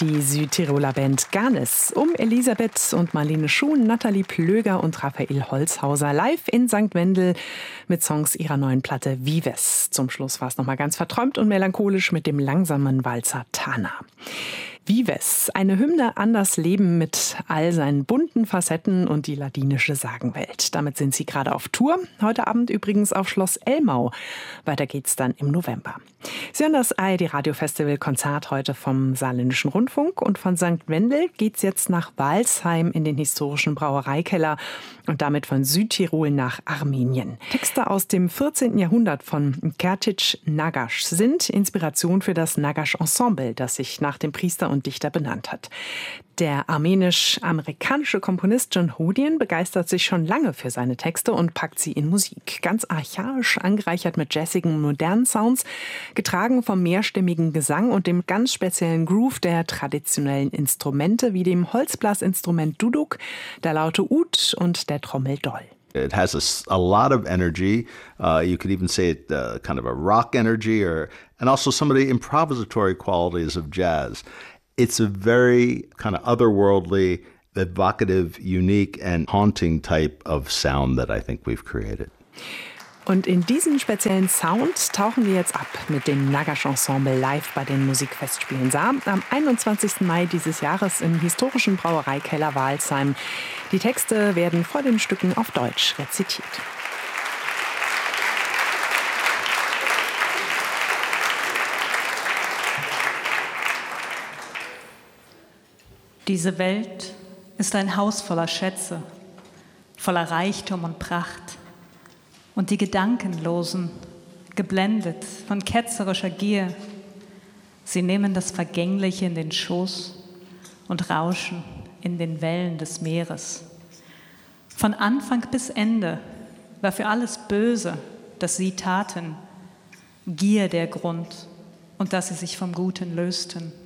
die Südtiroler Band Garnis um Elisabeth und Marlene Schuhn, Nathalie Plöger und Raphael Holzhauser live in St. Wendel mit Songs ihrer neuen Platte Vives. Zum Schluss war es nochmal ganz verträumt und melancholisch mit dem langsamen Walzer Tana. Vives, eine Hymne an das Leben mit all seinen bunten Facetten und die ladinische Sagenwelt. Damit sind sie gerade auf Tour. Heute Abend übrigens auf Schloss Elmau. Weiter geht's dann im November. Sie hören das ARD-Radio-Festival-Konzert heute vom Saarländischen Rundfunk. Und von St. Wendel geht's jetzt nach Walsheim in den historischen Brauereikeller und damit von Südtirol nach Armenien. Texte aus dem 14. Jahrhundert von Kertic Nagash sind Inspiration für das Nagash-Ensemble, das sich nach dem Priester und Dichter benannt hat. Der armenisch-amerikanische Komponist John Hodien begeistert sich schon lange für seine Texte und packt sie in Musik. Ganz archaisch, angereichert mit jazzigen, modernen Sounds, getragen vom mehrstimmigen Gesang und dem ganz speziellen Groove der traditionellen Instrumente wie dem Holzblasinstrument Duduk, der Laute Ud und der Trommel Doll. It has a lot of energy. You could even say it kind of a rock energy, and also some of the improvisatory qualities of jazz. It's a very kind of otherworldly, evocative, unique and haunting type of sound that I think we've created. Und in diesen speziellen Sound tauchen wir jetzt ab mit dem Nagash Ensemble live bei den Musikfestspielen Saar am 21. Mai dieses Jahres im historischen Brauereikeller Walsheim. Die Texte werden vor den Stücken auf Deutsch rezitiert. Diese Welt ist ein Haus voller Schätze, voller Reichtum und Pracht. Und die Gedankenlosen, geblendet von ketzerischer Gier, sie nehmen das Vergängliche in den Schoß und rauschen in den Wellen des Meeres. Von Anfang bis Ende war für alles Böse, das sie taten, Gier der Grund und dass sie sich vom Guten lösten.